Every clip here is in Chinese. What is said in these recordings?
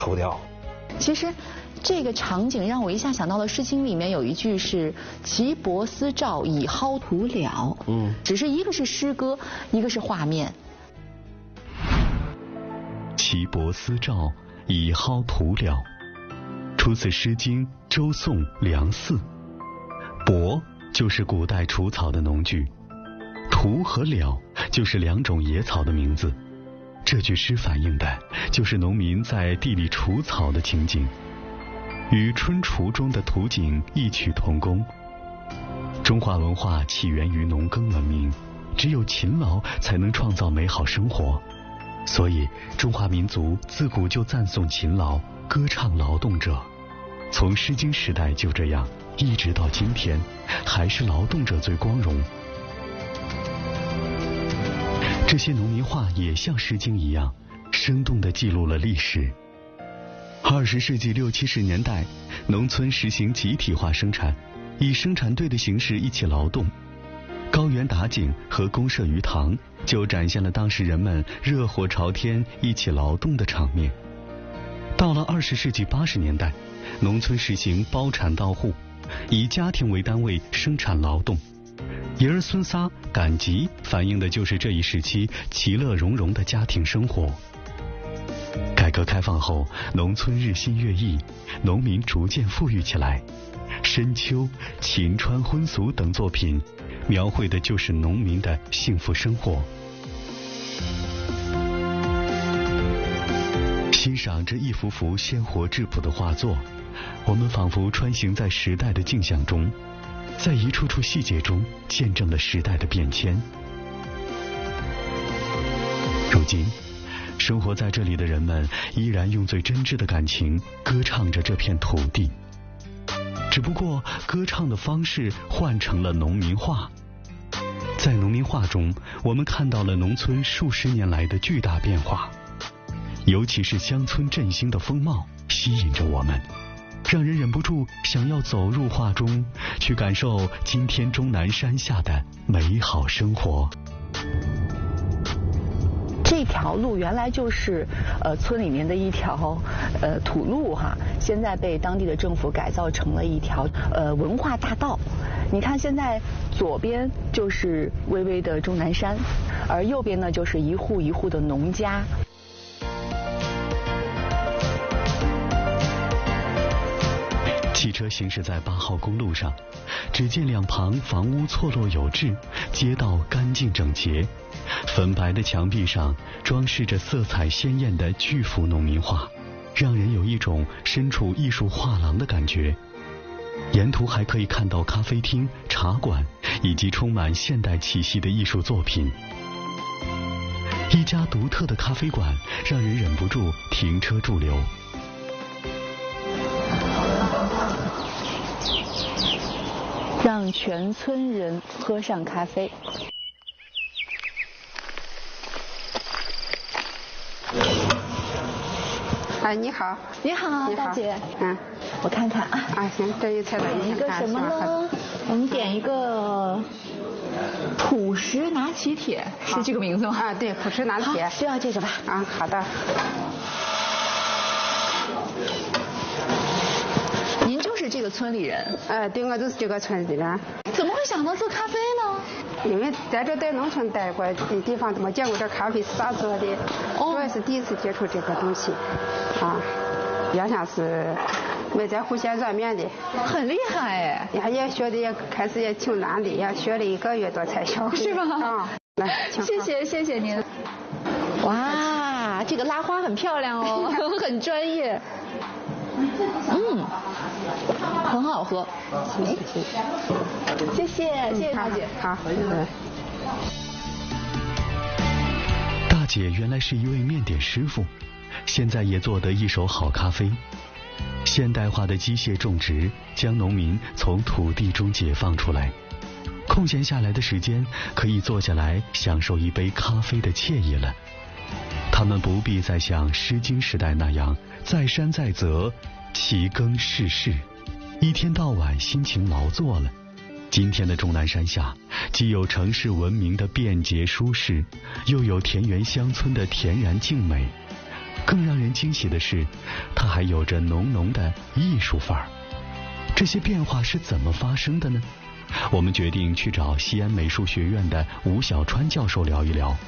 除掉。 其实这个场景让我一下想到了《诗经》里面有一句是“岐伯思赵，以蒿涂了”。只是一个是诗歌，一个是画面。 岐伯思赵，以蒿涂了，出自《诗经·周颂·梁偃》。伯就是古代除草的农具，涂和了就是两种野草的名字。这句诗反映的就是农民在地里除草的情景，与春锄中的图景异曲同工。中华文化起源于农耕文明，只有勤劳才能创造美好生活，所以中华民族自古就赞颂勤劳，歌唱劳动者。从《诗经》时代就这样，一直到今天，还是劳动者最光荣。这些农民画也像《诗经》一样，生动地记录了历史。20世纪60、70年代，农村实行集体化生产，以生产队的形式一起劳动。高原打井和公社鱼塘就展现了当时人们热火朝天一起劳动的场面。到了20世纪80年代，农村实行包产到户，以家庭为单位生产劳动。爷儿孙仨赶集反映的就是这一时期其乐融融的家庭生活。改革开放后，农村日新月异，农民逐渐富裕起来。《深秋》《秦川婚俗》等作品描绘的就是农民的幸福生活。欣赏这一幅幅鲜活质朴的画作，我们仿佛穿行在时代的镜像中，在一处处细节中见证了时代的变迁。如今，生活在这里的人们依然用最真挚的感情歌唱着这片土地，只不过歌唱的方式换成了农民画。在农民画中，我们看到了农村数十年来的巨大变化，尤其是乡村振兴的风貌吸引着我们，让人忍不住想要走入画中，去感受今天终南山下的美好生活。 这条路原来就是村里面的一条土路哈，现在被当地的政府改造成了一条文化大道。你看现在左边就是巍巍的终南山，而右边呢就是一户一户的农家。 汽车行驶在8号公路上，只见两旁房屋错落有致，街道干净整洁，粉白的墙壁上装饰着色彩鲜艳的巨幅农民画，让人有一种身处艺术画廊的感觉。沿途还可以看到咖啡厅、茶馆以及充满现代气息的艺术作品。一家独特的咖啡馆让人忍不住停车驻留。 让全村人喝上咖啡。 哎，你好。 你好，大姐。我看看啊。 行，这一菜单点一个什么呢？我们点一个朴实拿起铁，是这个名字吗？ 对，朴实拿铁。 就要这个吧。 好的。 您就是这个村里人？ 对，我就是这个村里人。 怎么会想到做咖啡呢？ 因为在农村待过的地方，没见过这咖啡是咋做的，我也是第一次接触这个东西。原先是没在户县软面的。 很厉害哎！ 也学的也开始也挺难的，也学了1个月多才学会。 是吗？ 来， 谢谢您。哇，这个拉花很漂亮哦，很专业。很好喝。谢谢大姐。 好。 大姐原来是一位面点师傅，现在也做得一手好咖啡。现代化的机械种植将农民从土地中解放出来，空闲下来的时间可以坐下来享受一杯咖啡的惬意了。他们不必再像《诗经》时代那样在山在泽其耕事事，一天到晚辛勤劳作了。今天的终南山下，既有城市文明的便捷舒适，又有田园乡村的恬然静美。 更让人惊喜的是，它还有着浓浓的艺术范儿。这些变化是怎么发生的呢？我们决定去找西安美术学院的吴小川教授聊一聊。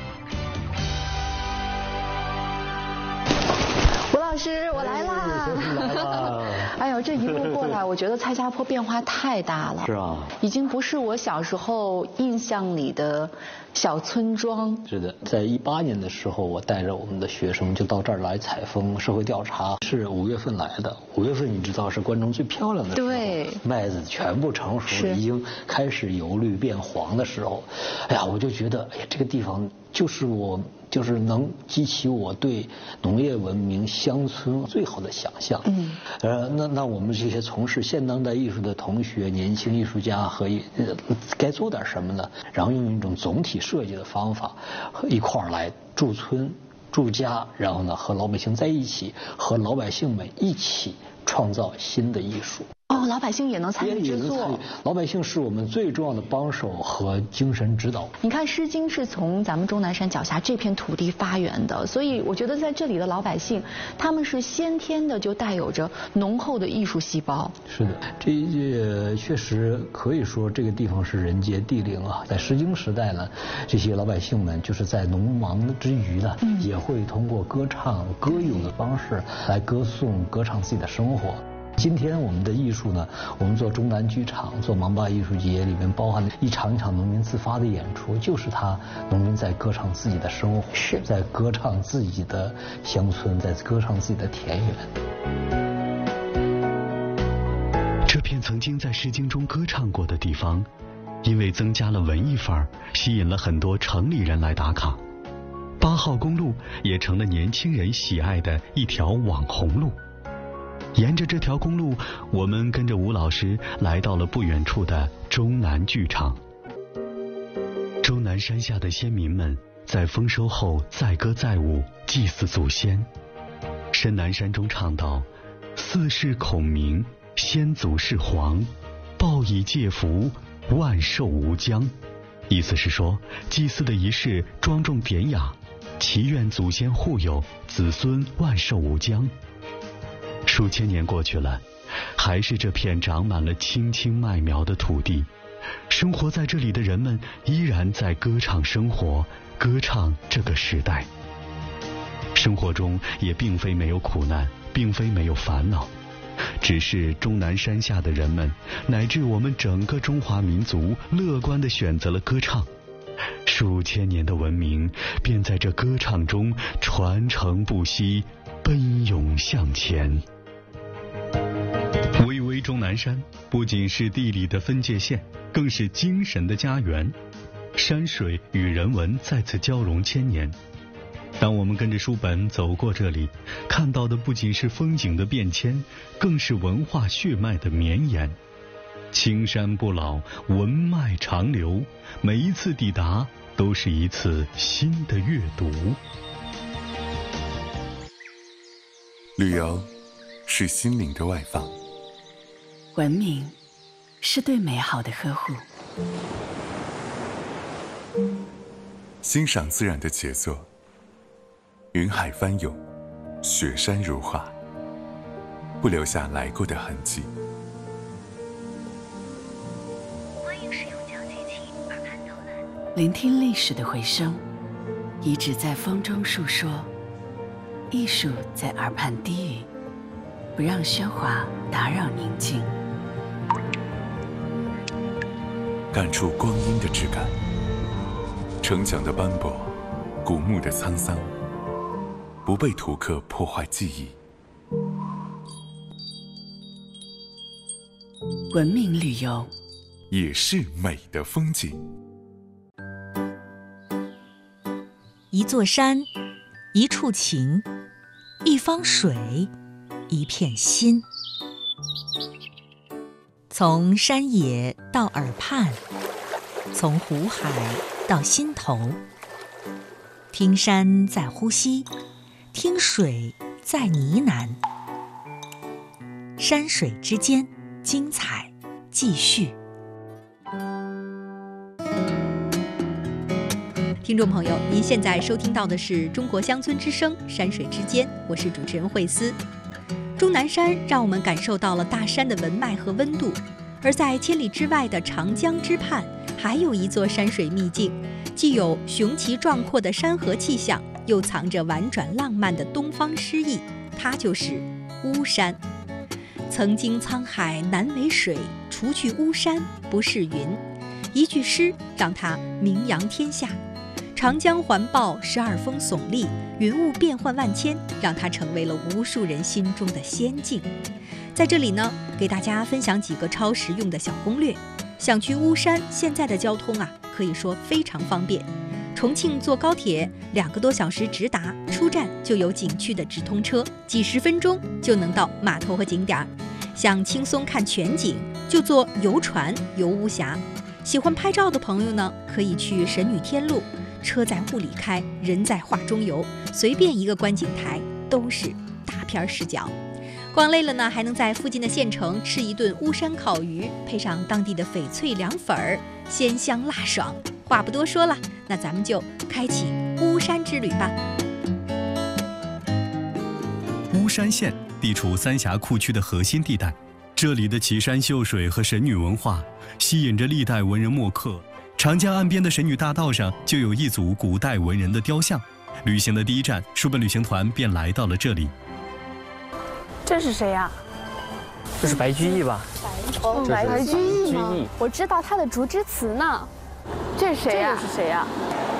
吴老师，我来啦！哎呦，这一路过来，我觉得蔡家坡变化太大了。 是啊， 已经不是我小时候印象里的小村庄。 是的，在18年的时候，我带着我们的学生就到这儿来采风社会调查，是5月份来的。5月份你知道是关中最漂亮的时候， 对， 麦子全部成熟，已经开始由绿变黄的时候。哎呀，我就觉得，哎呀，这个地方就是能激起我对农业文明乡村最好的想象。那我们这些从事现当代艺术的同学、年轻艺术家该做点什么呢？然后用一种总体设计的方法，一块儿来驻村、驻家，然后呢和老百姓在一起，和老百姓们一起创造新的艺术。 哦，老百姓也能参与制作。 老百姓是我们最重要的帮手和精神指导。 你看，《诗经》是从咱们终南山脚下这片土地发源的，所以我觉得在这里的老百姓，他们是先天的就带有着浓厚的艺术细胞。 是的，这确实可以说这个地方是人杰地灵啊。在《诗经》时代呢，这些老百姓们就是在农忙之余呢，也会通过歌唱、歌咏的方式来歌颂、歌唱自己的生活。今天我们的艺术呢，我们做中南剧场、做芒灞艺术节，里面包含一场一场农民自发的演出，就是农民在歌唱自己的生活，在歌唱自己的乡村，在歌唱自己的田园。 这片曾经在《诗经》中歌唱过的地方，因为增加了文艺范儿，吸引了很多城里人来打卡。8号公路也成了年轻人喜爱的一条网红路。沿着这条公路，我们跟着吴老师来到了不远处的终南剧场。终南山下的先民们在丰收后载歌载舞，祭祀祖先。深南山中唱道：“四世孔明，先祖是皇，报以介福，万寿无疆。”意思是说，祭祀的仪式庄重典雅，祈愿祖先护佑，子孙万寿无疆。数千年过去了，还是这片长满了青青麦苗的土地，生活在这里的人们依然在歌唱生活，歌唱这个时代。生活中也并非没有苦难，并非没有烦恼，只是终南山下的人们，乃至我们整个中华民族，乐观地选择了歌唱。数千年的文明便在这歌唱中传承不息，奔涌向前。巍巍终南山不仅是地理的分界线，更是精神的家园。山水与人文在此交融千年。当我们跟着书本走过这里，看到的不仅是风景的变迁，更是文化血脉的绵延。青山不老，文脉长流，每一次抵达都是一次新的阅读。 旅游是心灵的外放， 文明是对美好的呵护， 欣赏自然的杰作，云海翻涌，雪山如画，不留下来过的痕迹。 欢迎使用脚机器耳畔导览，聆听历史的回声，遗址在风中述说，艺术在耳畔低语，不让喧哗打扰宁静。 感触光阴的质感，城墙的斑驳，古墓的沧桑，不被图刻破坏记忆。 文明旅游也是美的风景。 一座山，一处情，一方水，一片心。从山野到耳畔，从湖海到心头，听山在呼吸，听水在呢喃。山水之间，精彩继续。听听众朋友，您现在收听到的是中国乡村之声山水之间，我是主持人慧思。终南山让我们感受到了大山的文脉和温度，而在千里之外的长江之畔，还有一座山水秘境，既有雄奇壮阔的山河气象，又藏着婉转浪漫的东方诗意，它就是巫山。曾经沧海难为水，除去巫山不是云。一句诗让它名扬天下。长江环抱，12峰耸立，云雾变幻万千，让它成为了无数人心中的仙境。在这里呢，给大家分享几个超实用的小攻略。想去巫山，现在的交通可以说非常方便。重庆坐高铁2个多小时直达，出站就有景区的直通车，几10分钟就能到码头和景点。想轻松看全景，就坐游船游巫峡。喜欢拍照的朋友呢，可以去神女天路，车在雾里开，人在画中游，随便一个观景台都是大片视角。逛累了呢，还能在附近的县城吃一顿巫山烤鱼，配上当地的翡翠凉粉儿，鲜香辣爽。话不多说了，那咱们就开启巫山之旅吧。 巫山县地处三峡库区的核心地带，这里的奇山秀水和神女文化吸引着历代文人墨客。长江岸边的神女大道上就有一组古代文人的雕像。旅行的第一站，书本旅行团便来到了这里。 这是谁呀？ 这是白居易吧？ 白居易吗？我知道他的《竹枝词》呢。这是谁呀？这是谁呀？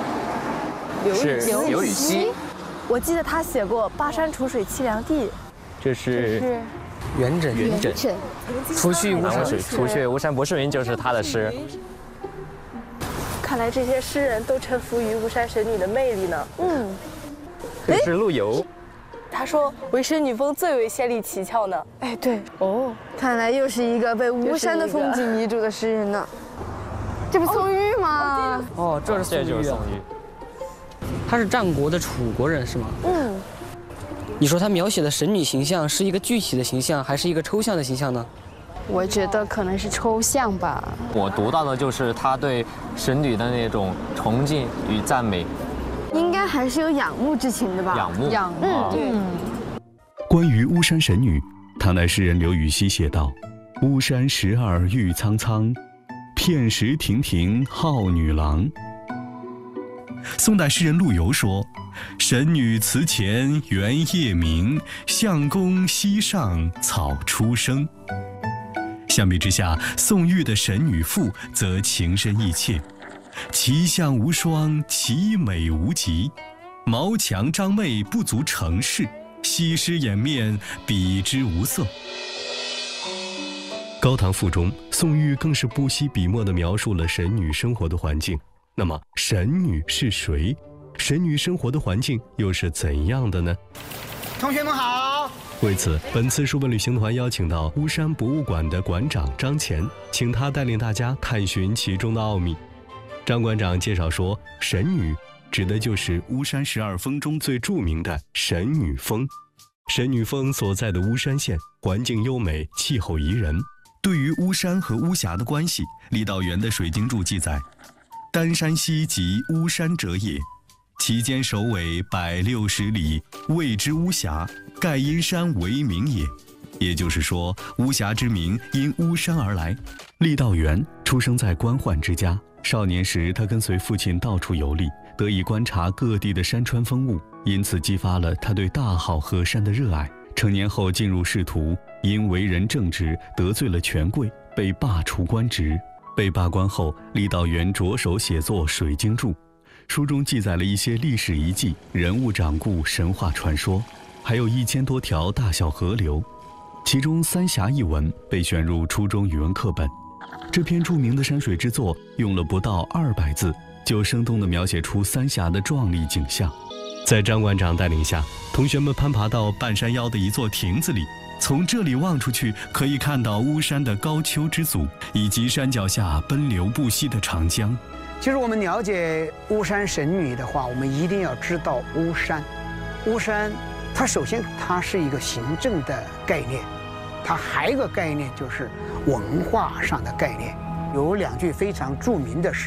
刘禹锡。 我记得他写过《巴山楚水凄凉地》。 这是元稹。除去巫山不是云，就是他的诗。 看来这些诗人都臣服于巫山神女的魅力呢。 这是陆游。 他说唯神女峰最为仙丽奇峭呢。 哎，对哦，看来又是一个被巫山的风景迷住的诗人呢。这不宋玉吗？ 哦，这就是宋玉。 他是战国的楚国人是吗？你说他描写的神女形象是一个具体的形象，还是一个抽象的形象呢？ 我觉得可能是抽象吧。 我读到的就是他对神女的那种崇敬与赞美。 应该还是有仰慕之情的吧？ 仰慕。 对。 关于巫山神女，唐代诗人刘禹锡写道：“巫山12玉苍苍，片石亭亭号女郎。”宋代诗人陆游说：“神女祠前圆夜明，相公溪上草初生。”相比之下，宋玉的《神女赋》则情深意切。其相无双，其美无极。毛强张媚不足成事，西施掩面比之无色。《高唐赋》中，宋玉更是不惜笔墨地描述了神女生活的环境。那么，神女是谁？神女生活的环境又是怎样的呢？ 同学们好。 为此，本次书本旅行团邀请到巫山博物馆的馆长张乾，请他带领大家探寻其中的奥秘。张馆长介绍说，神女指的就是巫山12峰中最著名的神女峰。神女峰所在的巫山县环境优美，气候宜人。对于巫山和巫峡的关系，郦道元的《水经注》记载：“丹山溪即巫山者也，其间首尾160里，谓之巫峡，盖因山为名也。”也就是说，巫峡之名因巫山而来。郦道元出生在官宦之家，少年时他跟随父亲到处游历，得以观察各地的山川风物，因此激发了他对大好河山的热爱。成年后进入仕途，因为人正直得罪了权贵，被罢除官职。被罢官后，郦道元着手写作《水经注》，书中记载了一些历史遗迹、人物掌故、神话传说，还有1000多条大小河流。其中三峡一文被选入初中语文课本。这篇著名的山水之作用了不到200字，就生动地描写出三峡的壮丽景象。在张馆长带领下，同学们攀爬到半山腰的一座亭子里，从这里望出去，可以看到巫山的高丘之阻，以及山脚下奔流不息的长江。 其实我们了解巫山神女的话，我们一定要知道巫山。巫山，它首先它是一个行政的概念，它还有一个概念就是文化上的概念。有2句非常著名的诗：“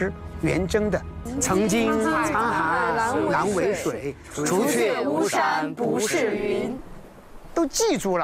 元征的“曾经沧海难为水，除却巫山不是云”，都记住了。